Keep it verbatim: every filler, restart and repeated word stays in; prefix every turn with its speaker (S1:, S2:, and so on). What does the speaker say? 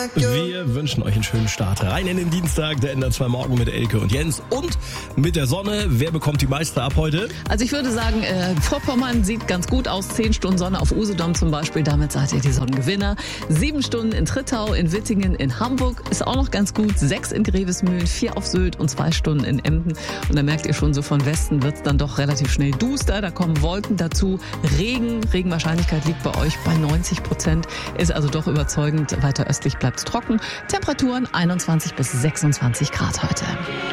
S1: Wir wünschen euch einen schönen Start rein in den Dienstag, der N D R zwei Morgen mit Elke und Jens und mit der Sonne. Wer bekommt die meiste ab heute?
S2: Also ich würde sagen, äh, Vorpommern sieht ganz gut aus. Zehn Stunden Sonne auf Usedom zum Beispiel, damit seid ihr die Sonnengewinner. Sieben Stunden in Trittau, in Wittingen, in Hamburg ist auch noch ganz gut. Sechs in Grevesmühlen, vier auf Sylt und zwei Stunden in Emden. Und da merkt ihr schon, so von Westen wird es dann doch relativ schnell duster. Da kommen Wolken dazu. Regen, Regenwahrscheinlichkeit liegt bei euch bei neunzig Prozent. Ist also doch überzeugend. Weiter östlich bleibt es trocken. Temperaturen einundzwanzig bis sechsundzwanzig Grad heute.